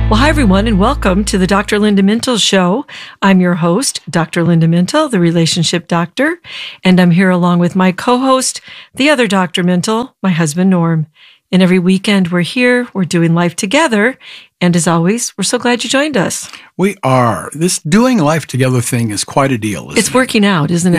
Well, hi, everyone, and welcome to the Dr. Linda Mintle Show. I'm your host, Dr. Linda Mintle, the relationship doctor, and I'm here along with my co-host, the other Dr. Mintle, my husband, Norm. And every weekend we're here, we're doing life together. And as always, we're so glad you joined us. We are. This doing life together thing is quite a deal, isn't it? It's working out, isn't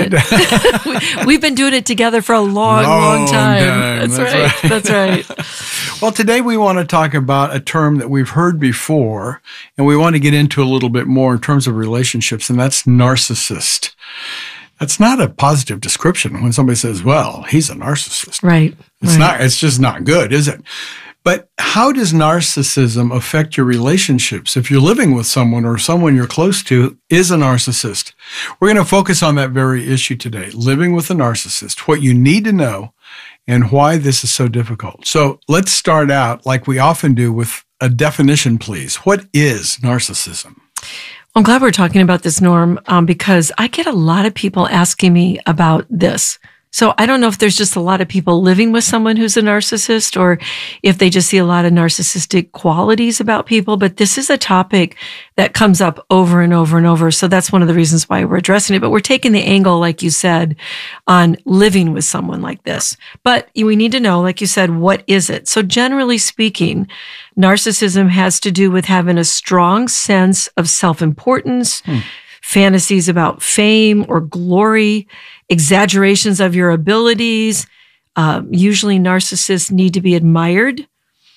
it? We've been doing it together for a long time. That's right. Well, today we want to talk about a term that we've heard before, and we want to get into a little bit more in terms of relationships, and that's narcissist. That's not a positive description when somebody says, well, he's a narcissist. Right. It's just not good, is it? But how does narcissism affect your relationships if you're living with someone or someone you're close to is a narcissist? We're going to focus on that very issue today, living with a narcissist, what you need to know and why this is so difficult. So let's start out like we often do with a definition, please. What is narcissism? I'm glad we're talking about this, Norm, because I get a lot of people asking me about this. So I don't know if there's just a lot of people living with someone who's a narcissist or if they just see a lot of narcissistic qualities about people, but this is a topic that comes up over and over and over. So that's one of the reasons why we're addressing it. But we're taking the angle, like you said, on living with someone like this. But we need to know, like you said, what is it? So generally speaking, narcissism has to do with having a strong sense of self-importance, fantasies about fame or glory, exaggerations of your abilities. Usually narcissists need to be admired.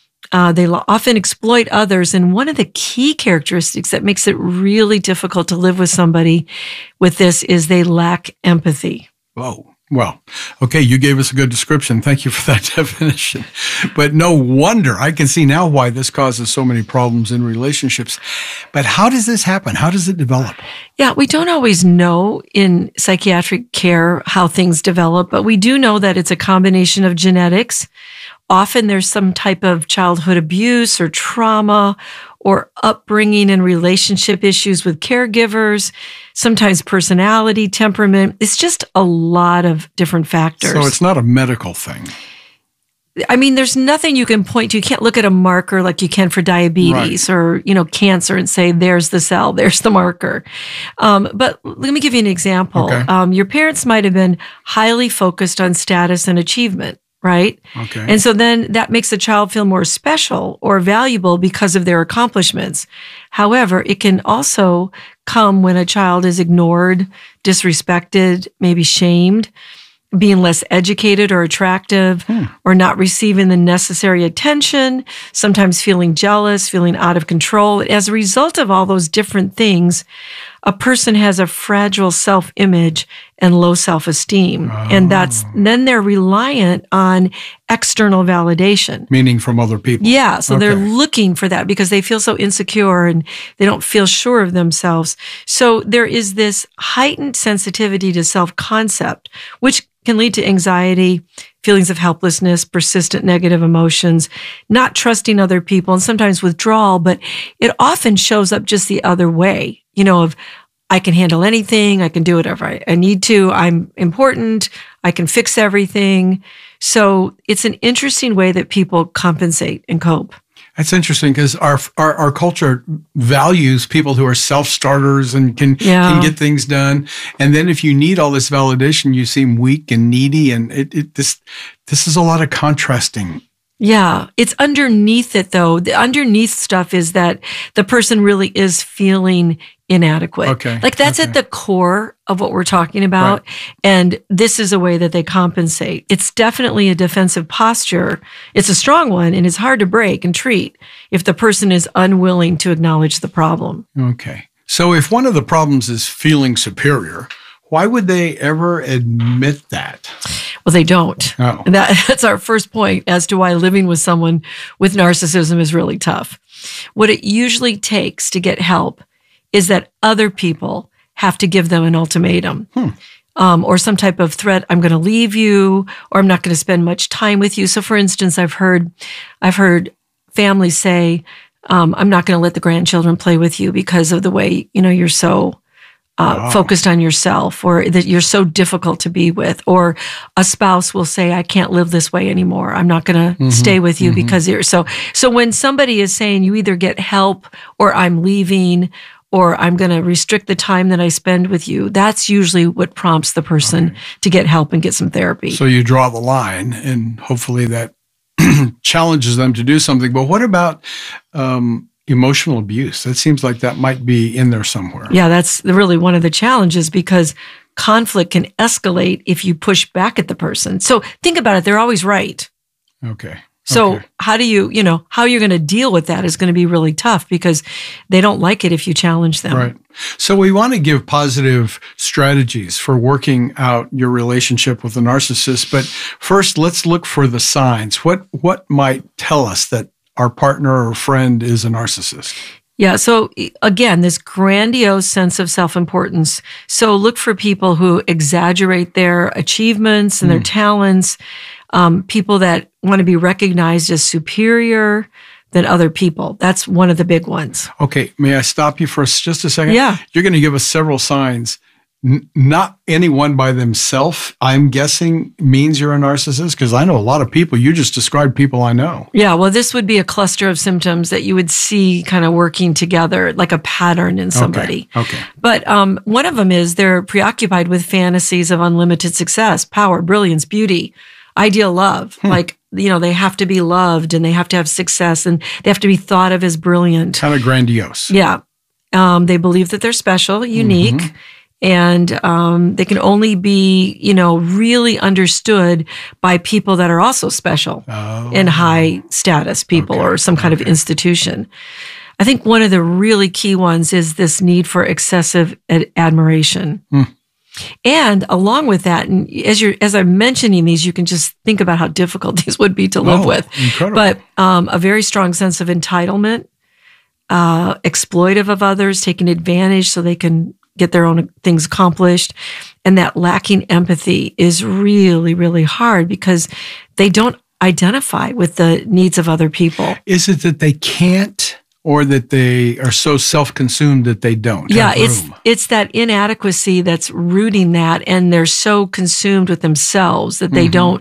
They often exploit others. And one of the key characteristics that makes it really difficult to live with somebody with this is they lack empathy. Whoa. Well, okay, you gave us a good description. Thank you for that definition. But no wonder, I can see now why this causes so many problems in relationships. But how does this happen? How does it develop? Yeah, we don't always know in psychiatric care how things develop, but we do know that it's a combination of genetics. Often there's some type of childhood abuse or trauma or upbringing and relationship issues with caregivers, sometimes personality, temperament. It's just a lot of different factors. So it's not a medical thing. I mean, there's nothing you can point to. You can't look at a marker like you can for diabetes or, cancer and say, there's the cell, there's the marker. But let me give you an example. Okay. Your parents might have been highly focused on status and achievement. Right? Okay. And so then that makes the child feel more special or valuable because of their accomplishments. However, it can also come when a child is ignored, disrespected, maybe shamed, being less educated or attractive, or not receiving the necessary attention, sometimes feeling jealous, feeling out of control. As a result of all those different things, a person has a fragile self-image and low self-esteem. And then they're reliant on external validation. Meaning from other people. Yeah. So they're looking for that because they feel so insecure and they don't feel sure of themselves. So there is this heightened sensitivity to self-concept, which can lead to anxiety, feelings of helplessness, persistent negative emotions, not trusting other people, and sometimes withdrawal. But it often shows up just the other way, of I can handle anything, I can do whatever I need to, I'm important, I can fix everything. So it's an interesting way that people compensate and cope. That's interesting because our culture values people who are self-starters and can get things done. And then if you need all this validation, you seem weak and needy. And this is a lot of contrasting. Yeah, it's underneath it, though. The underneath stuff is that the person really is feeling inadequate. Okay. Like that's at the core of what we're talking about. Right. And this is a way that they compensate. It's definitely a defensive posture. It's a strong one and it's hard to break and treat if the person is unwilling to acknowledge the problem. Okay. So if one of the problems is feeling superior, why would they ever admit that? Well, they don't. Oh. That's our first point as to why living with someone with narcissism is really tough. What it usually takes to get help is that other people have to give them an ultimatum or some type of threat. I'm going to leave you, or I'm not going to spend much time with you. So, for instance, I've heard families say, I'm not going to let the grandchildren play with you because of the way, you're so focused on yourself, or that you're so difficult to be with, or a spouse will say, I can't live this way anymore. I'm not going to stay with you because you're so when somebody is saying you either get help or I'm leaving or I'm going to restrict the time that I spend with you, that's usually what prompts the person to get help and get some therapy. So you draw the line, and hopefully that challenges them to do something. But what about emotional abuse? It seems like that might be in there somewhere. Yeah, that's really one of the challenges, because conflict can escalate if you push back at the person. So think about it. They're always right. Okay. So how do how you're going to deal with that is going to be really tough, because they don't like it if you challenge them. Right. So we want to give positive strategies for working out your relationship with a narcissist. But first, let's look for the signs. What might tell us that our partner or friend is a narcissist? Yeah. So again, this grandiose sense of self-importance. So look for people who exaggerate their achievements and their talents, people that want to be recognized as superior than other people. That's one of the big ones. Okay. May I stop you for just a second? Yeah. You're going to give us several signs. Not anyone by themselves, I'm guessing, means you're a narcissist, because I know a lot of people. You just described people I know. Yeah, well, this would be a cluster of symptoms that you would see kind of working together, like a pattern in somebody. Okay. But one of them is they're preoccupied with fantasies of unlimited success, power, brilliance, beauty, ideal love. Like, they have to be loved, and they have to have success, and they have to be thought of as brilliant. Kind of grandiose. Yeah. They believe that they're special, unique. And they can only be, really understood by people that are also special and high status people or some kind of institution. I think one of the really key ones is this need for excessive admiration. And along with that, and as I'm mentioning these, you can just think about how difficult these would be to live with. Incredible. But a very strong sense of entitlement, exploitive of others, taking advantage so they can get their own things accomplished. And that lacking empathy is really, really hard, because they don't identify with the needs of other people. Is it that they can't, or that they are so self-consumed that they don't? Yeah, it's that inadequacy that's rooting that, and they're so consumed with themselves that they don't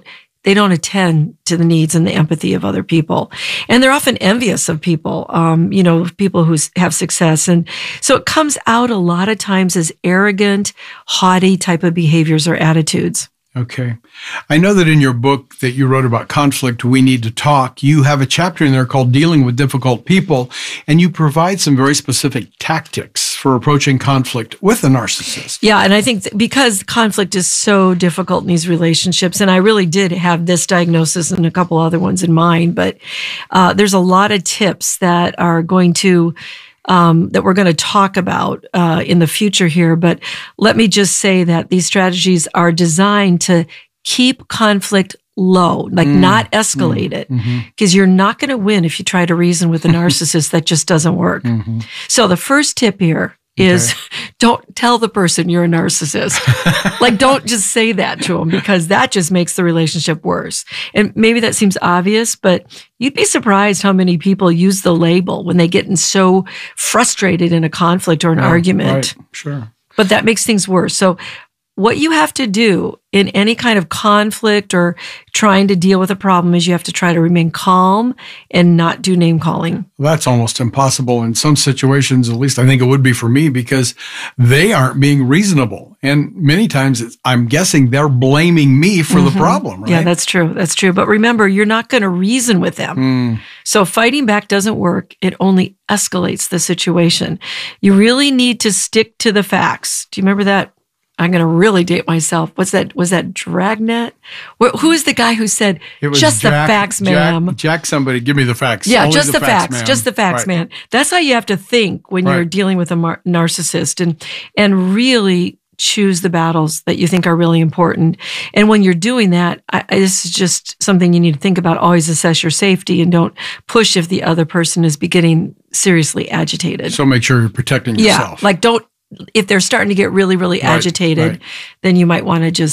attend to the needs and the empathy of other people. And they're often envious of people, people who have success. And so it comes out a lot of times as arrogant, haughty type of behaviors or attitudes. Okay. I know that in your book that you wrote about conflict, We Need to Talk, you have a chapter in there called Dealing with Difficult People, and you provide some very specific tactics for approaching conflict with a narcissist. Yeah, and I think because conflict is so difficult in these relationships, and I really did have this diagnosis and a couple other ones in mind, but there's a lot of tips that are going to that we're going to talk about in the future here. But let me just say that these strategies are designed to keep conflict low, like not escalate it, because you're not going to win if you try to reason with a narcissist. That just doesn't work. So the first tip here is don't tell the person you're a narcissist. Like, don't just say that to them, because that just makes the relationship worse. And maybe that seems obvious, but you'd be surprised how many people use the label when they get so frustrated in a conflict or an argument. Right. Sure. But that makes things worse. So what you have to do in any kind of conflict or trying to deal with a problem is you have to try to remain calm and not do name calling. That's almost impossible in some situations, at least I think it would be for me, because they aren't being reasonable. And many times I'm guessing they're blaming me for the problem, right? Yeah, that's true. That's true. But remember, you're not going to reason with them. So fighting back doesn't work. It only escalates the situation. You really need to stick to the facts. Do you remember that? I'm going to really date myself. Was that Dragnet? Who is the guy who said, just the facts, ma'am? Jack somebody, give me the facts. Yeah, Only just the facts, ma'am. just the facts, Right. man. That's how you have to think when you're dealing with a narcissist, and really choose the battles that you think are really important. And when you're doing that, this is just something you need to think about. Always assess your safety and don't push if the other person is getting seriously agitated. So make sure you're protecting yourself. Yeah, like if they're starting to get really, really agitated, then you might want to just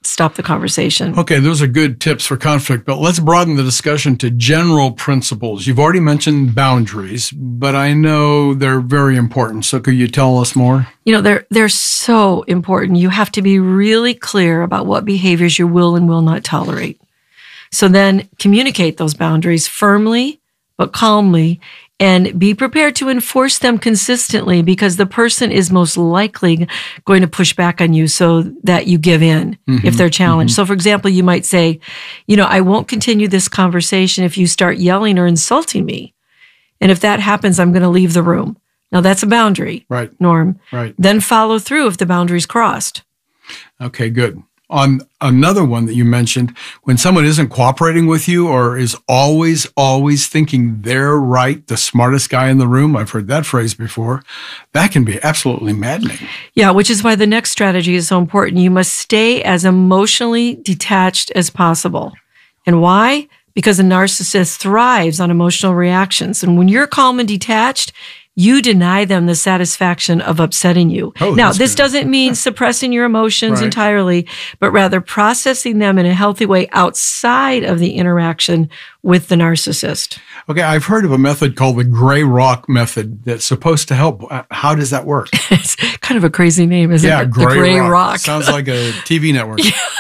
stop the conversation. Okay, those are good tips for conflict, but let's broaden the discussion to general principles. You've already mentioned boundaries, but I know they're very important. So could you tell us more? They're so important. You have to be really clear about what behaviors you will and will not tolerate. So then communicate those boundaries firmly, but calmly, and be prepared to enforce them consistently, because the person is most likely going to push back on you so that you give in if they're challenged. So for example, you might say, I won't continue this conversation if you start yelling or insulting me. And if that happens, I'm going to leave the room. Now that's a boundary, right, Norm. Right. Then follow through if the boundary's crossed. Okay, good. On another one that you mentioned, when someone isn't cooperating with you or is always thinking they're right, the smartest guy in the room, I've heard that phrase before, that can be absolutely maddening. Yeah, which is why the next strategy is so important. You must stay as emotionally detached as possible. And why? Because a narcissist thrives on emotional reactions. And when you're calm and detached, you deny them the satisfaction of upsetting you. Now, this doesn't mean suppressing your emotions entirely, but rather processing them in a healthy way outside of the interaction with the narcissist. Okay, I've heard of a method called the gray rock method that's supposed to help. How does that work? It's kind of a crazy name, isn't it? Yeah, The Gray Rock. Sounds like a TV network.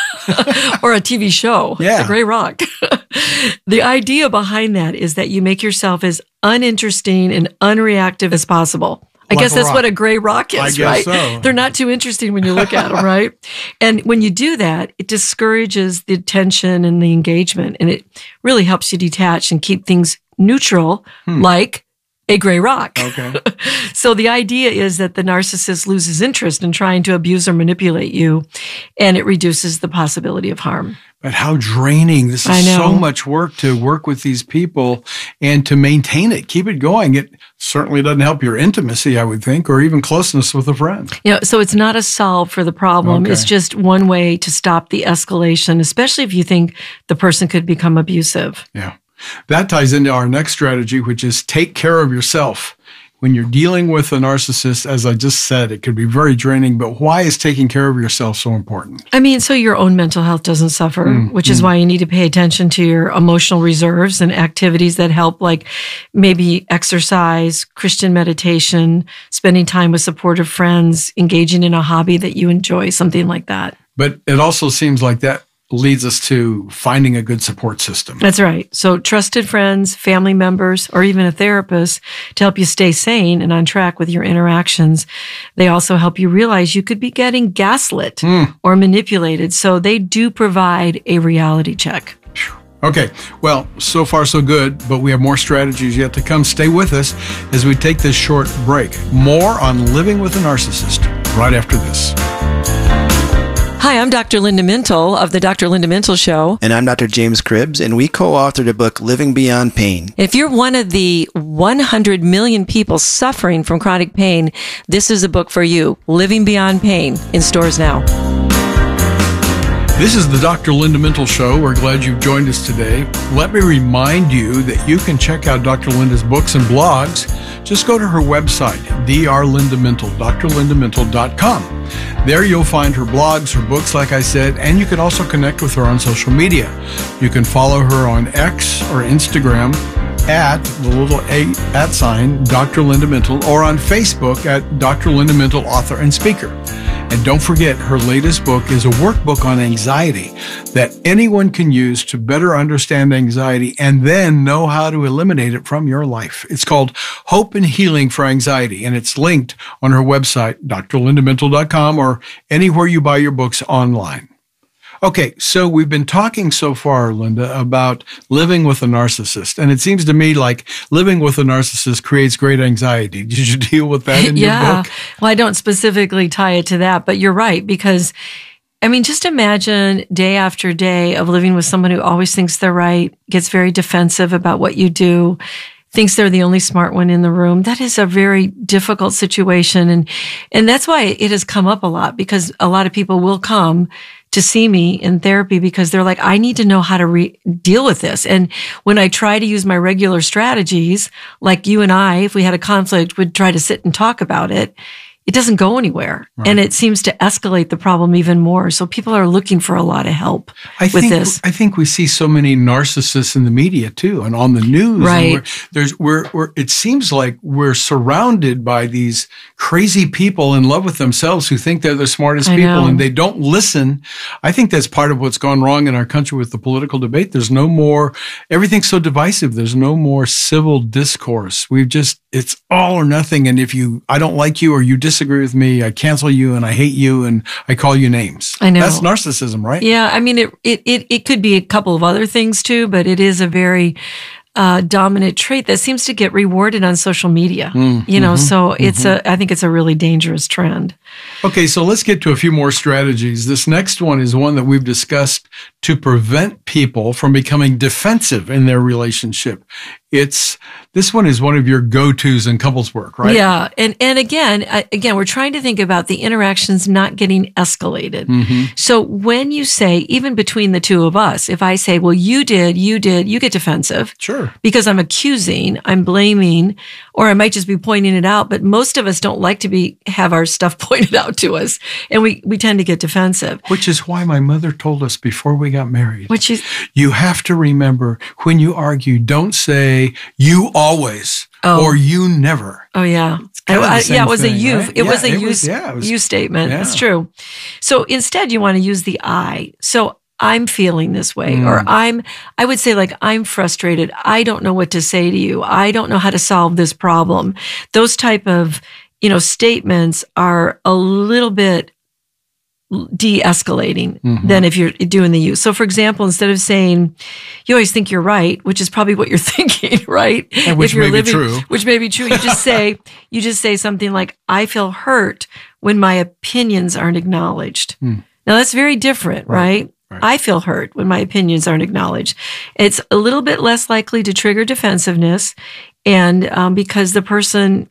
Or a TV show. Yeah. The Gray Rock. The idea behind that is that you make yourself as uninteresting and unreactive as possible. I guess that's what a gray rock is, I guess right? so. They're not too interesting when you look at them, right? And when you do that, it discourages the tension and the engagement, and it really helps you detach and keep things neutral, like a gray rock. Okay. So the idea is that the narcissist loses interest in trying to abuse or manipulate you, and it reduces the possibility of harm. But how draining. This is so much work to work with these people and to maintain it, keep it going. It certainly doesn't help your intimacy, I would think, or even closeness with a friend. So it's not a solve for the problem. Okay. It's just one way to stop the escalation, especially if you think the person could become abusive. Yeah. That ties into our next strategy, which is take care of yourself. When you're dealing with a narcissist, as I just said, it could be very draining, but why is taking care of yourself so important? So your own mental health doesn't suffer, which is why you need to pay attention to your emotional reserves and activities that help, like maybe exercise, Christian meditation, spending time with supportive friends, engaging in a hobby that you enjoy, something like that. But it also seems like that leads us to finding a good support system. That's right. So trusted friends, family members, or even a therapist to help you stay sane and on track with your interactions. They also help you realize you could be getting gaslit or manipulated. So they do provide a reality check. Okay, well, so far so good, but we have more strategies yet to come. Stay with us as we take this short break. More on living with a narcissist right after this. Hi, I'm Dr. Linda Mintle of the Dr. Linda Mintle Show. And I'm Dr. James Cribbs, and we co-authored a book, Living Beyond Pain. If you're one of the 100 million people suffering from chronic pain, this is a book for you. Living Beyond Pain, in stores now. This is the Dr. Linda Mintle Show. We're glad you've joined us today. Let me remind you that you can check out Dr. Linda's books and blogs. Just go to her website, drlindamintle.com. There you'll find her blogs, her books, like I said, and you can also connect with her on social media. You can follow her on X or Instagram at the little @ Dr. Linda Mintle, or on Facebook at Dr. Linda Mintle, author and speaker. And don't forget, her latest book is a workbook on anxiety that anyone can use to better understand anxiety and then know how to eliminate it from your life. It's called Hope and Healing for Anxiety, and it's linked on her website, drlindamintle.com, or anywhere you buy your books online. Okay, so we've been talking so far, Linda, about living with a narcissist. And it seems to me like living with a narcissist creates great anxiety. Did you deal with that in your book? Well, I don't specifically tie it to that, but you're right, because just imagine day after day of living with someone who always thinks they're right, gets very defensive about what you do, thinks they're the only smart one in the room. That is a very difficult situation. And that's why it has come up a lot, because a lot of people will come to see me in therapy because they're like, I need to know how to deal with this. And when I try to use my regular strategies, like you and I, if we had a conflict, would try to sit and talk about it, it doesn't go anywhere. Right. And it seems to escalate the problem even more. So people are looking for a lot of help with this. I think we see so many narcissists in the media too, and on the news. Right. And it seems like we're surrounded by these crazy people in love with themselves who think they're the smartest I people, know. and they don't listen. I think that's part of what's gone wrong in our country with the political debate. There's no more, everything's so divisive. There's no more civil discourse. It's all or nothing. And if I don't like you or you disagree with me, I cancel you and I hate you and I call you names. I know. That's narcissism, right? Yeah, I mean, it could be a couple of other things too, but it is a very dominant trait that seems to get rewarded on social media. So I think it's a really dangerous trend. Okay, so let's get to a few more strategies. This next one is one that we've discussed to prevent people from becoming defensive in their relationship. This one is one of your go-tos in couples work, right? Yeah. And again, we're trying to think about the interactions not getting escalated. So when you say, even between the two of us, if I say, well, you did, you get defensive. Sure. Because I'm accusing, I'm blaming, or I might just be pointing it out. But most of us don't like to have our stuff pointed out to us. And we tend to get defensive. Which is why my mother told us before we got married, Which is, you have to remember when you argue, don't say you always or you never. Oh yeah. It was a you. Right? It was a you statement. Yeah. It's true. So instead you want to use the I. So I'm feeling this way, or I would say like, I'm frustrated. I don't know what to say to you. I don't know how to solve this problem. Those type of, statements are a little bit de-escalating than if you're doing the you. So for example, instead of saying, you always think you're right, which is probably what you're thinking, right? And which may be true. Which may be true. You just say something like, I feel hurt when my opinions aren't acknowledged. Now that's very different, right? I feel hurt when my opinions aren't acknowledged. It's a little bit less likely to trigger defensiveness, and because the person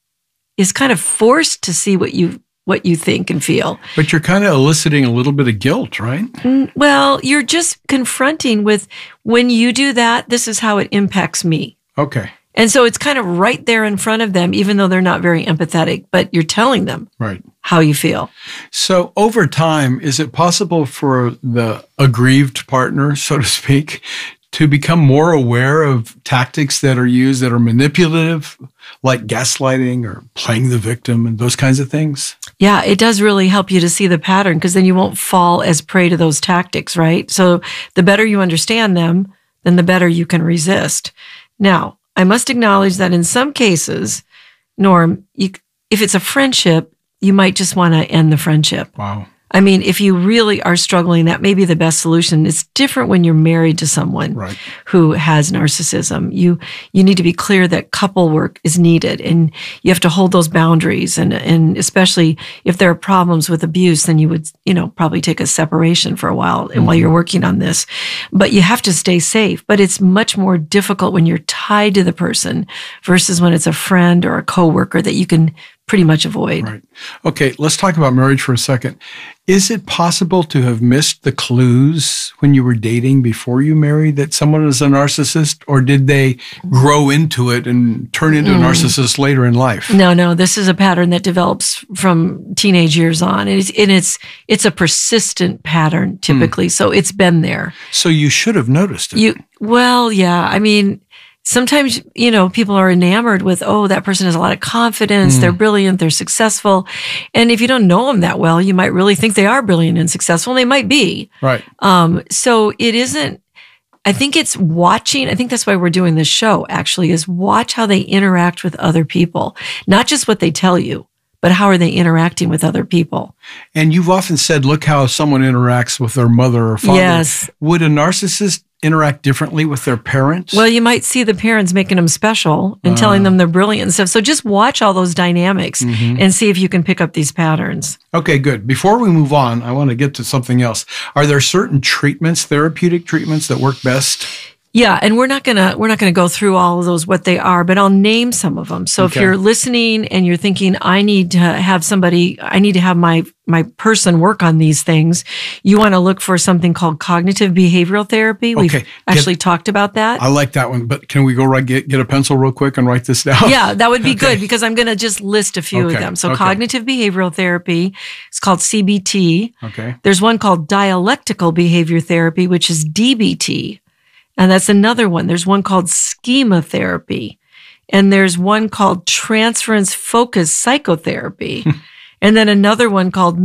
is kind of forced to see what you think and feel. But you're kind of eliciting a little bit of guilt, right? Well, you're just confronting with, when you do that, this is how it impacts me. Okay. And so it's kind of right there in front of them, even though they're not very empathetic, but you're telling them how you feel. So over time, is it possible for the aggrieved partner, so to speak, to become more aware of tactics that are used that are manipulative, like gaslighting or playing the victim and those kinds of things? Yeah, it does really help you to see the pattern, because then you won't fall as prey to those tactics, right? So the better you understand them, then the better you can resist. Now, I must acknowledge that in some cases, Norm, if it's a friendship, you might just want to end the friendship. Wow. I mean, if you really are struggling, that may be the best solution. It's different when you're married to someone who has narcissism. You need to be clear that couple work is needed, and you have to hold those boundaries. And especially if there are problems with abuse, then you would, probably take a separation for a while and while you're working on this. But you have to stay safe. But it's much more difficult when you're tied to the person versus when it's a friend or a coworker that you can pretty much avoid. Right. Okay, let's talk about marriage for a second. Is it possible to have missed the clues when you were dating before you married that someone is a narcissist, or did they grow into it and turn into a narcissist later in life? No, this is a pattern that develops from teenage years on. And it's a persistent pattern typically. So it's been there. So you should have noticed it. Well, yeah. I mean, sometimes, people are enamored with, that person has a lot of confidence. They're brilliant. They're successful. And if you don't know them that well, you might really think they are brilliant and successful. And they might be. Right. So it isn't, I think it's watching. I think that's why we're doing this show, actually, is watch how they interact with other people, not just what they tell you, but how are they interacting with other people? And you've often said, look how someone interacts with their mother or father. Yes. Would a narcissist interact differently with their parents? Well, you might see the parents making them special and telling them they're brilliant and stuff. So just watch all those dynamics and see if you can pick up these patterns. Okay, good. Before we move on, I want to get to something else. Are there certain treatments, therapeutic treatments, that work best? Yeah, and we're not gonna go through all of those what they are, but I'll name some of them. So Okay. if you're listening and you're thinking, I need to have my person work on these things, you want to look for something called cognitive behavioral therapy. We've Okay. actually talked about that. I like that one, but can we go get a pencil real quick and write this down? Yeah, that would be good because I'm going to just list a few of Okay, them. So okay. cognitive behavioral therapy, it's called CBT. Okay. There's one called dialectical behavior therapy, which is DBT. And that's another one. There's one called schema therapy. And there's one called transference focus psychotherapy. And then another one called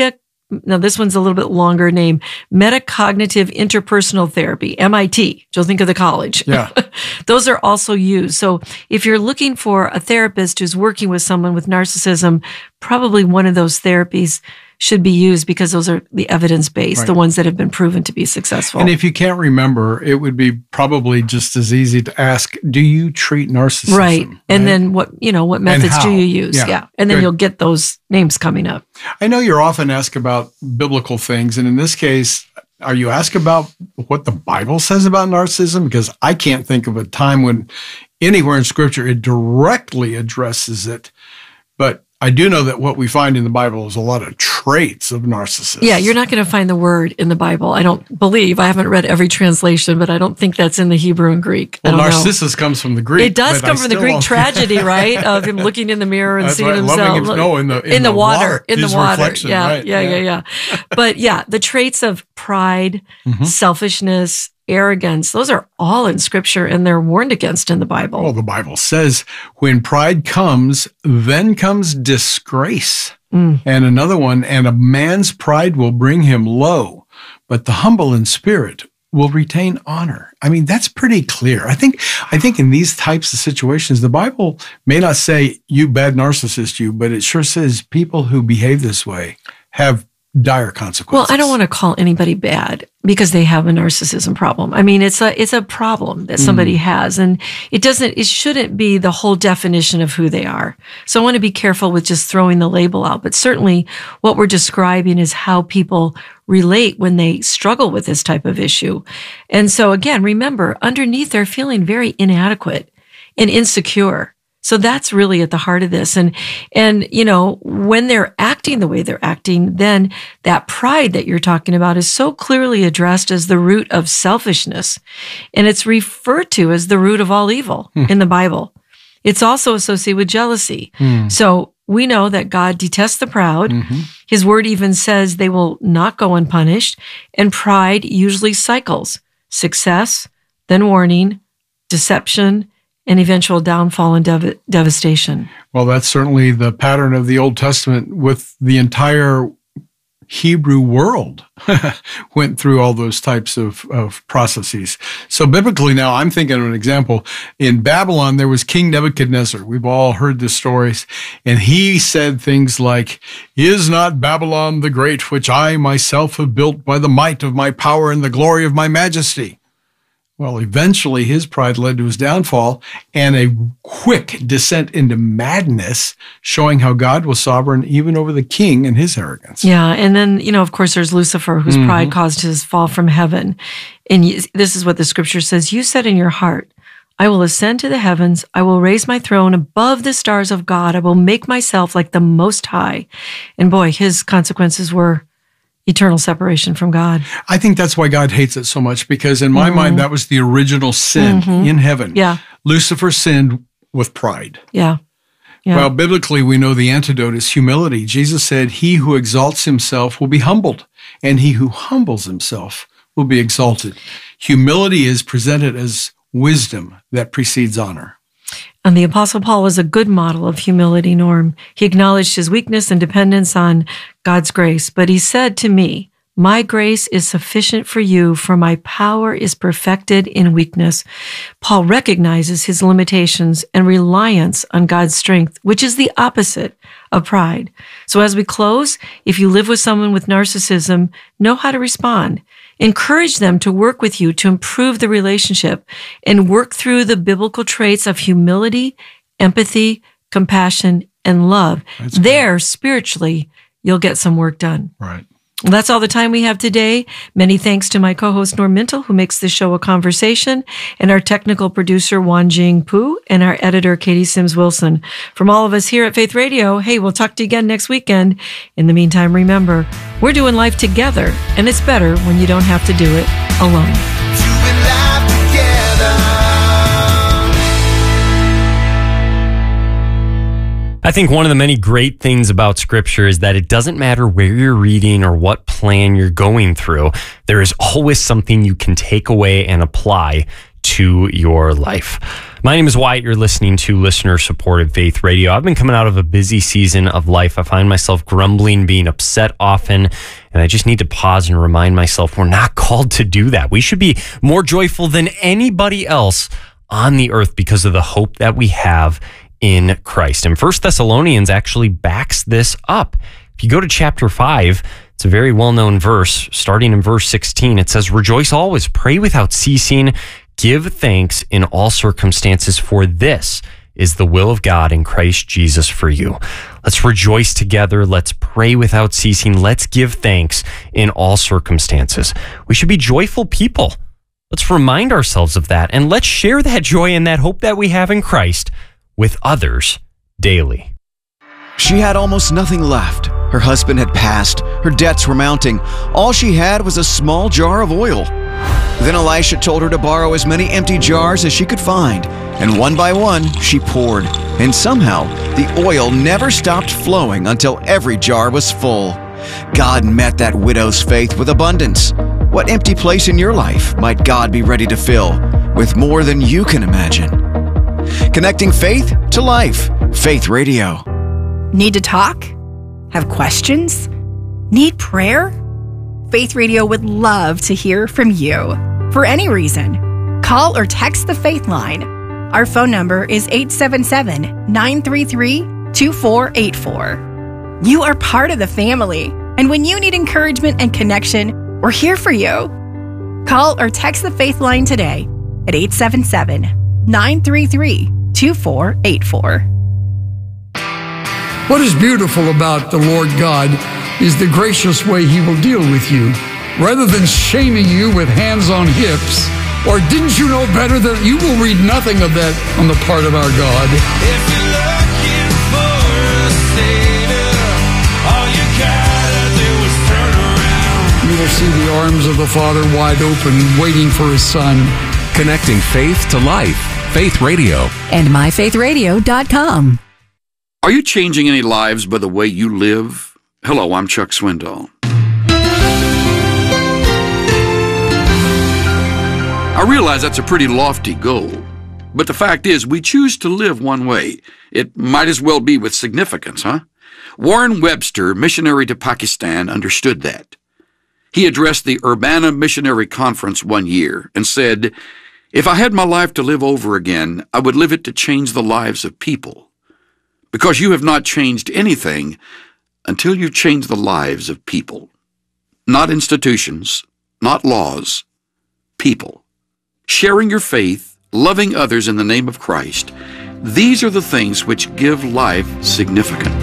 now this one's a little bit longer name, metacognitive interpersonal therapy, MIT. You'll think of the college. Yeah. Those are also used. So if you're looking for a therapist who's working with someone with narcissism, probably one of those therapies should be used because those are the evidence-based, Right. the ones that have been proven to be successful. And if you can't remember, it would be probably just as easy to ask, do you treat narcissism? Right. And then what methods how. do you use? Yeah. And then Good. you'll get those names coming up. I know you're often asked about biblical things. And in this case, are you asked about what the Bible says about narcissism? Because I can't think of a time when anywhere in Scripture it directly addresses it. But I do know that what we find in the Bible is a lot of traits of narcissists. Yeah, you're not going to find the word in the Bible. I don't believe. I haven't read every translation, but I don't think that's in the Hebrew and Greek. Well, I don't know. Narcissus comes from the Greek. It does but come I from the still Greek don't- tragedy, right? Of him looking in the mirror and That's seeing right, himself. loving in the water. In the his water. reflection, Yeah, right, yeah. But yeah, the traits of pride, Mm-hmm. selfishness, arrogance, those are all in Scripture and they're warned against in the Bible. Well, the Bible says when pride comes, then comes disgrace. And another one, and a man's pride will bring him low, but the humble in spirit will retain honor. I mean, that's pretty clear. I think in these types of situations, the Bible may not say you bad narcissist you, but it sure says people who behave this way have dire consequences. Well, I don't want to call anybody bad because they have a narcissism problem. I mean, it's a problem that somebody has, and it shouldn't be the whole definition of who they are. So I want to be careful with just throwing the label out, but certainly what we're describing is how people relate when they struggle with this type of issue. And so again, remember, underneath they're feeling very inadequate and insecure. So that's really at the heart of this. And when they're acting the way they're acting, then that pride that you're talking about is so clearly addressed as the root of selfishness. And it's referred to as the root of all evil in the Bible. It's also associated with jealousy. So we know that God detests the proud. His word even says they will not go unpunished. And pride usually cycles success, then warning, deception, and eventual downfall and devastation. Well, that's certainly the pattern of the Old Testament with the entire Hebrew world went through all those types of processes. So biblically now, I'm thinking of an example. In Babylon, there was King Nebuchadnezzar. We've all heard the stories. And he said things like, "Is not Babylon the great, which I myself have built by the might of my power and the glory of my majesty?" Well, eventually his pride led to his downfall and a quick descent into madness, showing how God was sovereign even over the king and his arrogance. Yeah. And then, of course, there's Lucifer, whose pride caused his fall from heaven. And this is what the scripture says. You said in your heart, I will ascend to the heavens. I will raise my throne above the stars of God. I will make myself like the Most High. And boy, his consequences were eternal separation from God. I think that's why God hates it so much, because in my mind, that was the original sin in heaven. Yeah. Lucifer sinned with pride. Yeah. Yeah. Well, biblically, we know the antidote is humility. Jesus said, he who exalts himself will be humbled, and he who humbles himself will be exalted. Humility is presented as wisdom that precedes honor. And the Apostle Paul was a good model of humility, Norm. He acknowledged his weakness and dependence on God's grace. But he said to me, my grace is sufficient for you, for my power is perfected in weakness. Paul recognizes his limitations and reliance on God's strength, which is the opposite of pride. So as we close, if you live with someone with narcissism, know how to respond. Encourage them to work with you to improve the relationship and work through the biblical traits of humility, empathy, compassion, and love. There, spiritually, you'll get some work done. Right. Well, that's all the time we have today. Many thanks to my co-host Norm Mintle, who makes this show a conversation, and our technical producer Wan Jing Pu, and our editor Katie Sims Wilson. From all of us here at Faith Radio, hey, we'll talk to you again next weekend. In the meantime, remember, we're doing life together, and it's better when you don't have to do it alone. Doing life together. I think one of the many great things about Scripture is that it doesn't matter where you're reading or what plan you're going through. There is always something you can take away and apply to your life. My name is Wyatt. You're listening to listener-supported Faith Radio. I've been coming out of a busy season of life. I find myself grumbling, being upset often, and I just need to pause and remind myself we're not called to do that. We should be more joyful than anybody else on the earth because of the hope that we have in Christ. And 1 Thessalonians actually backs this up. If you go to chapter 5, it's a very well-known verse. Starting in verse 16, it says, "Rejoice always, pray without ceasing, give thanks in all circumstances, for this is the will of God in Christ Jesus for you." Let's rejoice together. Let's pray without ceasing. Let's give thanks in all circumstances. We should be joyful people. Let's remind ourselves of that, and let's share that joy and that hope that we have in Christ with others daily. She had almost nothing left. Her husband had passed. Her debts were mounting. All she had was a small jar of oil. Then Elisha told her to borrow as many empty jars as she could find, and one by one she poured. And somehow the oil never stopped flowing until every jar was full. God met that widow's faith with abundance. What empty place in your life might God be ready to fill with more than you can imagine? Connecting faith to life. Faith Radio. Need to talk? Have questions? Need prayer? Faith Radio would love to hear from you. For any reason, call or text the Faith Line. Our phone number is 877-933-2484. You are part of the family, and when you need encouragement and connection, we're here for you. Call or text the Faith Line today at 877-933-2484. What is beautiful about the Lord God is the gracious way He will deal with you. Rather than shaming you with hands on hips, or didn't you know better that you will read nothing of that on the part of our God. If you're looking for a savior, all you gotta do is turn around. You will see the arms of the Father wide open, waiting for His Son. Connecting faith to life. Faith Radio. And myfaithradio.com. Are you changing any lives by the way you live? Hello, I'm Chuck Swindoll. I realize that's a pretty lofty goal, but the fact is we choose to live one way. It might as well be with significance, huh? Warren Webster, missionary to Pakistan, understood that. He addressed the Urbana Missionary Conference one year and said, "If I had my life to live over again, I would live it to change the lives of people. Because you have not changed anything until you change the lives of people. Not institutions, not laws, people. Sharing your faith, loving others in the name of Christ, these are the things which give life significance."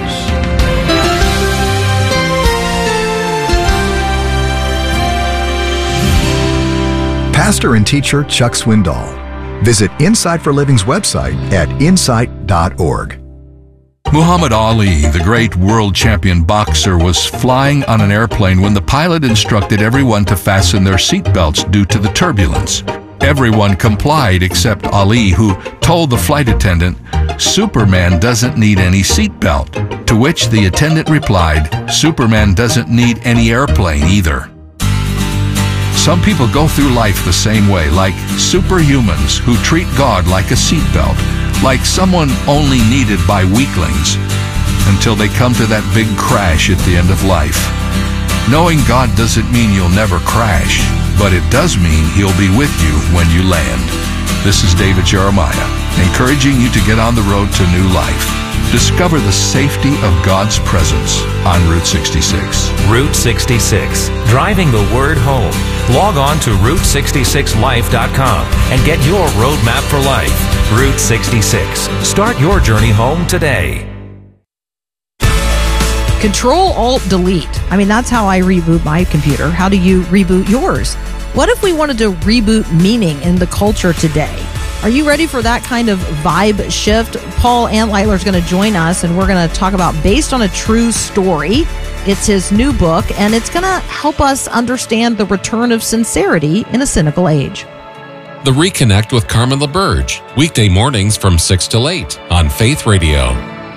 Pastor and teacher Chuck Swindoll. Visit Insight for Living's website at insight.org. Muhammad Ali, the great world champion boxer, was flying on an airplane when the pilot instructed everyone to fasten their seatbelts due to the turbulence. Everyone complied except Ali, who told the flight attendant, "Superman doesn't need any seatbelt." To which the attendant replied, "Superman doesn't need any airplane either." Some people go through life the same way, like superhumans who treat God like a seatbelt, like someone only needed by weaklings, until they come to that big crash at the end of life. Knowing God doesn't mean you'll never crash, but it does mean He'll be with you when you land. This is David Jeremiah, encouraging you to get on the road to new life. Discover the safety of God's presence on Route 66. Route 66, driving the word home. Log on to Route66Life.com and get your roadmap for life. Route 66. Start your journey home today. Control-Alt-Delete. I mean, that's how I reboot my computer. How do you reboot yours? What if we wanted to reboot meaning in the culture today? Are you ready for that kind of vibe shift? Paul Antleitler is going to join us, and we're going to talk about Based on a True Story. It's his new book, and it's going to help us understand the return of sincerity in a cynical age. The Reconnect with Carmen LaBerge, weekday mornings from 6 till 8 on Faith Radio.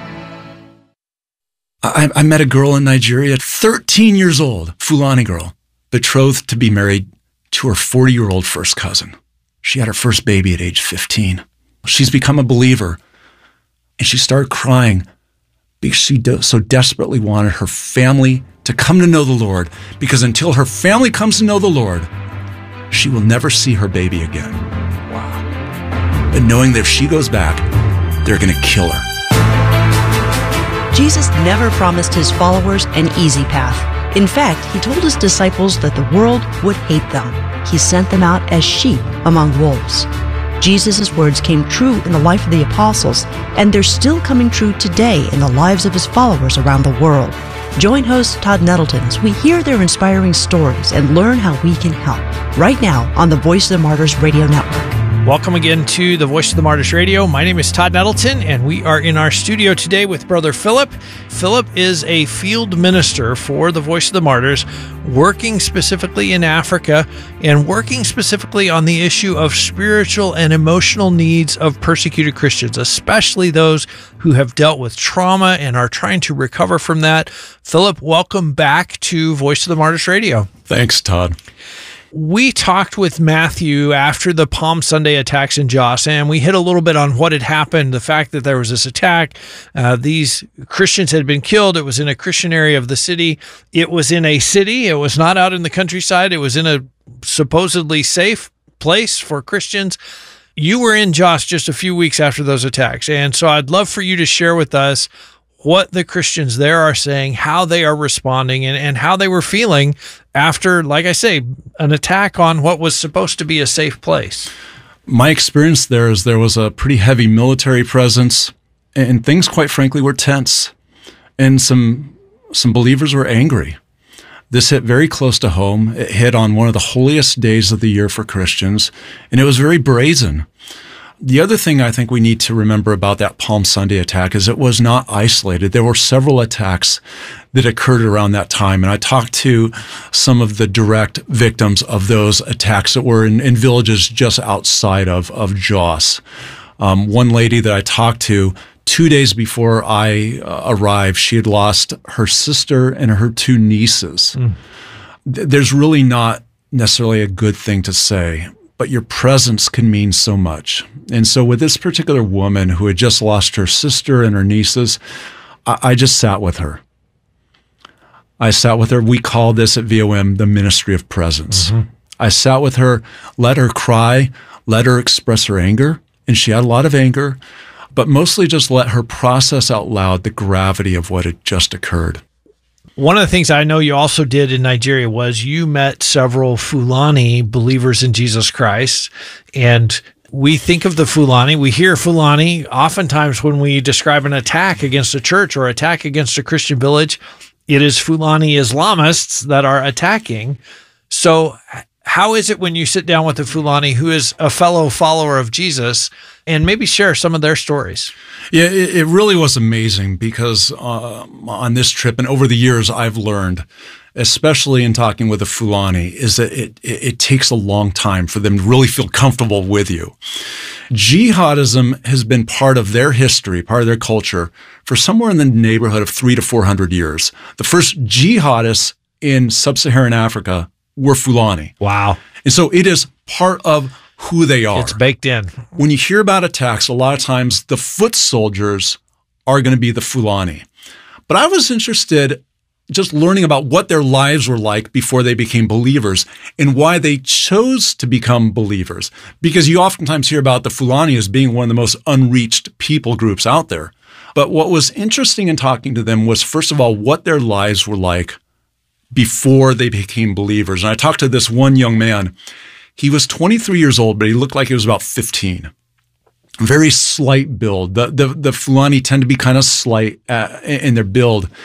I met a girl in Nigeria, 13 years old, Fulani girl, betrothed to be married to her 40-year-old first cousin. She had her first baby at age 15. She's become a believer, and she started crying because she so desperately wanted her family to come to know the Lord, because until her family comes to know the Lord, she will never see her baby again. Wow. And knowing that if she goes back, they're going to kill her. Jesus never promised his followers an easy path. In fact, he told his disciples that the world would hate them. He sent them out as sheep among wolves. Jesus' words came true in the life of the apostles, and they're still coming true today in the lives of his followers around the world. Join host Todd Nettleton as we hear their inspiring stories and learn how we can help. Right now on the Voice of the Martyrs Radio Network. Welcome again to the Voice of the Martyrs Radio. My name is Todd Nettleton, and we are in our studio today with Brother Philip. Philip is a field minister for the Voice of the Martyrs, working specifically in Africa and working specifically on the issue of spiritual and emotional needs of persecuted Christians, especially those who have dealt with trauma and are trying to recover from that. Philip, welcome back to Voice of the Martyrs Radio. Thanks, Todd. We talked with Matthew after the Palm Sunday attacks in Jos, and we hit a little bit on what had happened, the fact that there was this attack. These Christians had been killed. It was in a Christian area of the city. It was in a city. It was not out in the countryside. It was in a supposedly safe place for Christians. You were in Jos just a few weeks after those attacks, and so I'd love for you to share with us what the Christians there are saying, how they are responding, and how they were feeling after, like I say, an attack on what was supposed to be a safe place. My experience there is there was a pretty heavy military presence, and things, quite frankly, were tense. And some believers were angry. This hit very close to home. It hit on one of the holiest days of the year for Christians, and it was very brazen. The other thing I think we need to remember about that Palm Sunday attack is it was not isolated. There were several attacks that occurred around that time. And I talked to some of the direct victims of those attacks that were in villages just outside of Jos. One lady that I talked to 2 days before I arrived, she had lost her sister and her two nieces. There's really not necessarily a good thing to say, but your presence can mean so much. And so with this particular woman who had just lost her sister and her nieces, I just sat with her. I sat with her. We call this at VOM the ministry of presence. I sat with her, let her cry, let her express her anger. And she had a lot of anger, but mostly just let her process out loud the gravity of what had just occurred. One of the things I know you also did in Nigeria was you met several Fulani believers in Jesus Christ. And we think of the Fulani, we hear Fulani oftentimes when we describe an attack against a church or attack against a Christian village, it is Fulani Islamists that are attacking. So how is it when you sit down with a Fulani who is a fellow follower of Jesus, and maybe share some of their stories? Yeah, it really was amazing because on this trip and over the years I've learned, especially in talking with a Fulani, is that it takes a long time for them to really feel comfortable with you. Jihadism has been part of their history, part of their culture, for somewhere in the neighborhood of 300 to 400 years. The first jihadists in sub-Saharan Africa were Fulani. Wow. And so it is part of who they are. It's baked in. When you hear about attacks, a lot of times the foot soldiers are going to be the Fulani. But I was interested just learning about what their lives were like before they became believers and why they chose to become believers. Because you oftentimes hear about the Fulani as being one of the most unreached people groups out there. But what was interesting in talking to them was, first of all, what their lives were like before they became believers. And I talked to this one young man. He was 23 years old, but he looked like he was about 15. Very slight build. The Fulani tend to be kind of slight in their build.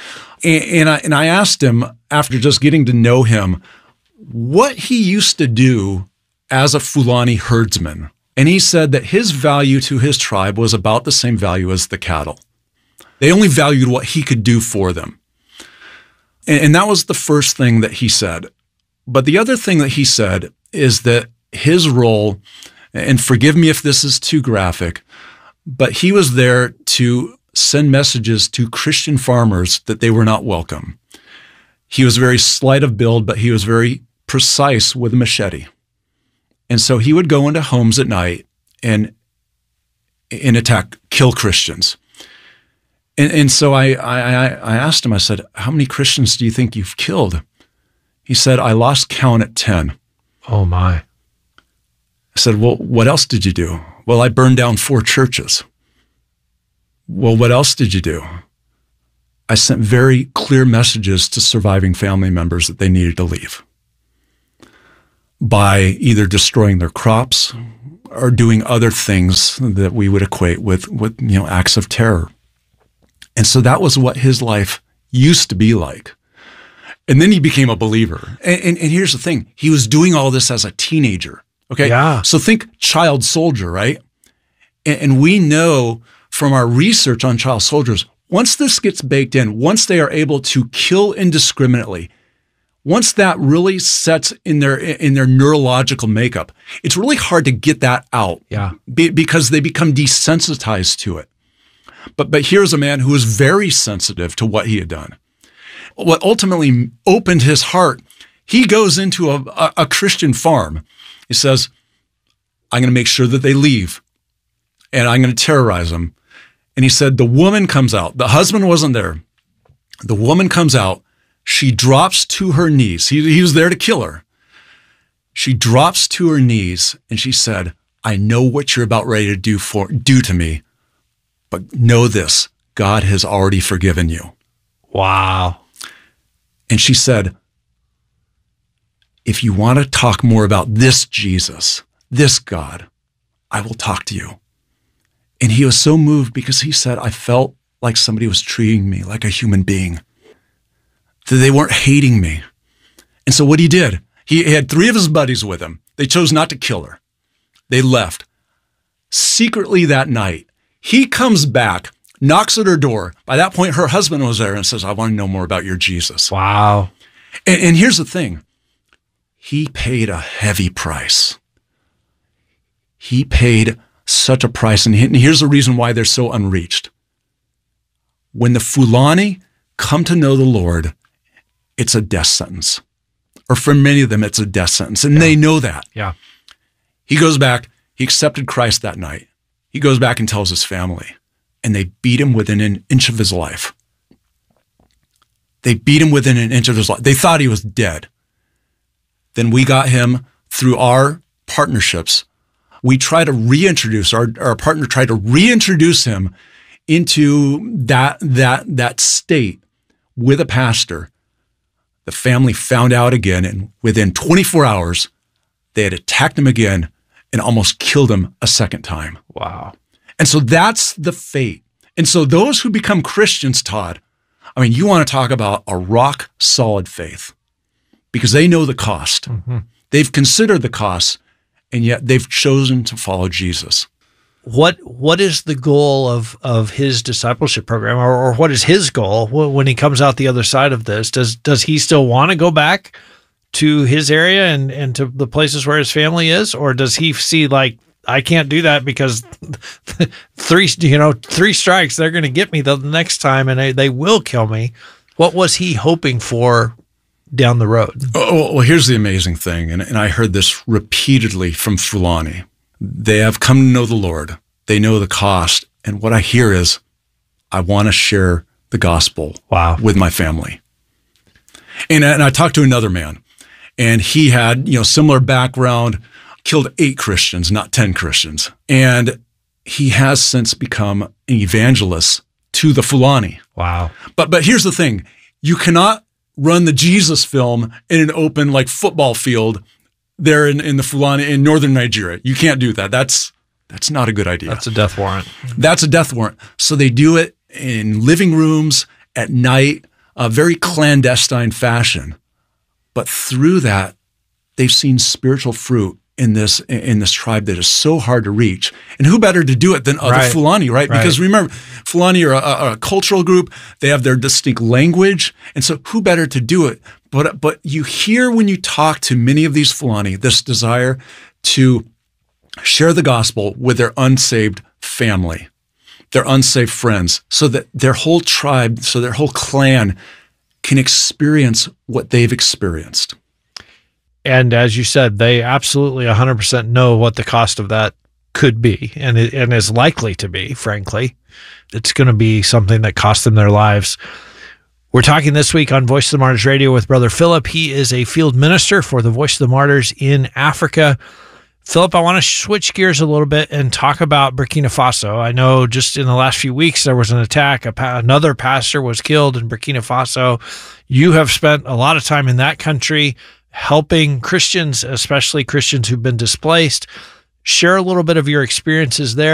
And I asked him, after just getting to know him, what he used to do as a Fulani herdsman. And he said that his value to his tribe was about the same value as the cattle. They only valued what he could do for them. And that was the first thing that he said. But the other thing that he said is that his role, and forgive me if this is too graphic, but he was there to send messages to Christian farmers that they were not welcome. He was very slight of build, but he was very precise with a machete. And so he would go into homes at night and attack, kill Christians. And so I asked him, I said, how many Christians do you think you've killed? He said, I lost count at 10. Oh, my. I said, well, what else did you do? Well, I burned down 4 churches. Well, what else did you do? I sent very clear messages to surviving family members that they needed to leave by either destroying their crops or doing other things that we would equate with acts of terror. And so that was what his life used to be like. And then he became a believer. And here's the thing. He was doing all this as a teenager. Okay. Yeah. So think child soldier, right? And we know from our research on child soldiers, once this gets baked in, once they are able to kill indiscriminately, once that really sets in their neurological makeup, it's really hard to get that out. Yeah. Because they become desensitized to it. But here's a man who was very sensitive to what he had done. What ultimately opened his heart, he goes into a Christian farm. He says, I'm going to make sure that they leave, and I'm going to terrorize them. And he said, the woman comes out. The husband wasn't there. The woman comes out. She drops to her knees. He was there to kill her. She drops to her knees, and she said, I know what you're about ready to do to me, but know this, God has already forgiven you. Wow. And she said, if you want to talk more about this Jesus, this God, I will talk to you. And he was so moved because he said, I felt like somebody was treating me like a human being, that they weren't hating me. And so what he did, he had 3 of his buddies with him. They chose not to kill her. They left. Secretly that night, he comes back, knocks at her door. By that point, her husband was there and says, I want to know more about your Jesus. Wow. And here's the thing. He paid a heavy price. He paid such a price. And here's the reason why they're so unreached. When the Fulani come to know the Lord, it's a death sentence. Or for many of them, it's a death sentence. And they know that. Yeah. He goes back. He accepted Christ that night. He goes back and tells his family. And they beat him within an inch of his life. They beat him within an inch of his life. They thought he was dead. Then we got him through our partnerships. We try to reintroduce, our partner tried to reintroduce him into that state with a pastor. The family found out again, and within 24 hours, they had attacked him again and almost killed him a second time. Wow. And so that's the fate. And so those who become Christians, Todd, I mean, you want to talk about a rock solid faith because they know the cost. Mm-hmm. They've considered the cost, and yet they've chosen to follow Jesus. What is the goal of his discipleship program, or what is his goal when he comes out the other side of this? Does he still want to go back to his area and to the places where his family is, or does he see like, I can't do that because 3 strikes, they're going to get me the next time and they will kill me? What was he hoping for down the road? Oh, well, here's the amazing thing, and I heard this repeatedly from Fulani. They have come to know the Lord. They know the cost. And what I hear is, I want to share the gospel with my family. And I talked to another man, and he had, similar background, killed 8 Christians, not 10 Christians. And he has since become an evangelist to the Fulani. Wow. But here's the thing. You cannot run the Jesus film in an open football field there in the Fulani in northern Nigeria. You can't do that. That's not a good idea. That's a death warrant. That's a death warrant. So they do it in living rooms at night. a very clandestine fashion. But through that, they've seen spiritual fruit in this tribe that is so hard to reach. And who better to do it than other Fulani, right? Because remember, Fulani are a cultural group. They have their distinct language. And so who better to do it? But you hear when you talk to many of these Fulani, this desire to share the gospel with their unsaved family, their unsaved friends, so that their whole tribe, so their whole clan can experience what they've experienced. And as you said, they absolutely 100% know what the cost of that could be and is likely to be, frankly. It's going to be something that costs them their lives. We're talking this week on Voice of the Martyrs Radio with Brother Philip. He is a field minister for the Voice of the Martyrs in Africa. Philip, I want to switch gears a little bit and talk about Burkina Faso. I know just in the last few weeks there was an attack. Another pastor was killed in Burkina Faso. You have spent a lot of time in that country helping Christians, especially Christians who've been displaced. Share a little bit of your experiences there.